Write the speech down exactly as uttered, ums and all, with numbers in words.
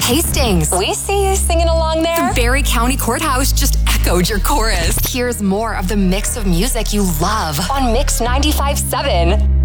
Hastings. We see you singing along there. The Barry County Courthouse just echoed your chorus. Here's more of the mix of music you love on Mix ninety-five point seven.